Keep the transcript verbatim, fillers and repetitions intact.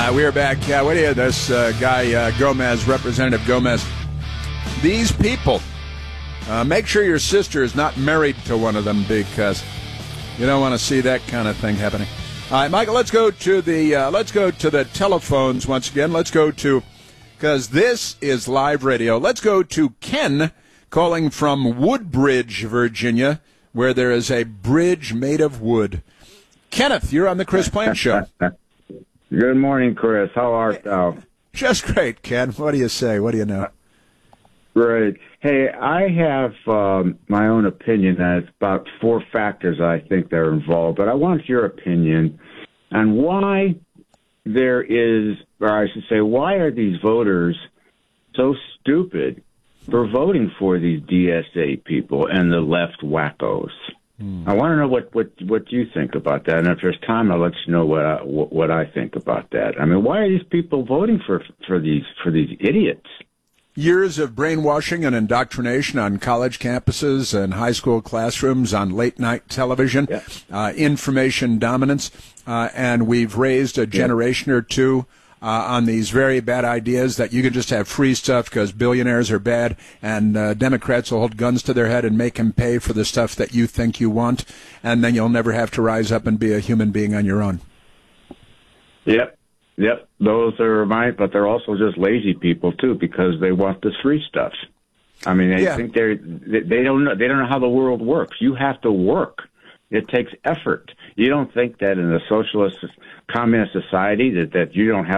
Uh, we are back. Uh, what do you, this uh, guy, uh, Gomez, Representative Gomez. These people, uh, make sure your sister is not married to one of them because you don't want to see that kind of thing happening. All right, Michael, let's go to the uh, let's go to the telephones once again. Let's go to, because this is live radio. Let's go to Ken calling from Woodbridge, Virginia, where there is a bridge made of wood. Kenneth, you're on the Chris Plain Show. Good morning, Chris. How art thou? Just great, Ken. What do you say? What do you know? Great. Hey, I have um, my own opinion. That it's about four factors I think that are involved, but I want your opinion on why there is, or I should say, why are these voters so stupid for voting for these D S A people and the left wackos? Hmm. I want to know what, what, what you think about that, and if there's time, I'll let you know what I, what I think about that. I mean, why are these people voting for for these for these idiots? Years of brainwashing and indoctrination on college campuses and high school classrooms, on late-night television, yeah. uh, information dominance, uh, and we've raised a generation yeah. or two uh, on these very bad ideas that you can just have free stuff because billionaires are bad, and uh, Democrats will hold guns to their head and make them pay for the stuff that you think you want, and then you'll never have to rise up and be a human being on your own. Yep. Yep, those are right, but they're also just lazy people too because they want this free stuff. I mean, they yeah. think they're they don't know they don't know how the world works. You have to work. It takes effort. You don't think that in a socialist, communist society that, that you don't have